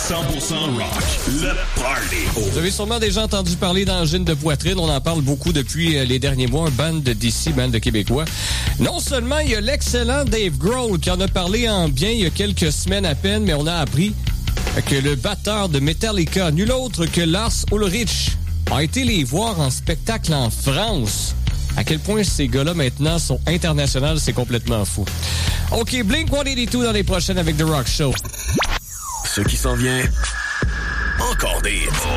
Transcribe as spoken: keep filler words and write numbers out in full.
cent pour cent rock, le party. Vous avez sûrement déjà entendu parler d'angine de poitrine. On en parle beaucoup depuis les derniers mois. Un band d'ici, band de Québécois. Non seulement il y a l'excellent Dave Grohl qui en a parlé en bien il y a quelques semaines à peine, mais on a appris que le batteur de Metallica, nul autre que Lars Ulrich, a été les voir en spectacle en France. À quel point ces gars-là, maintenant, sont internationaux, c'est complètement fou. OK, Blink cent quatre-vingt-deux dans les prochaines avec The Rock Show. Ce qui s'en vient, encore des...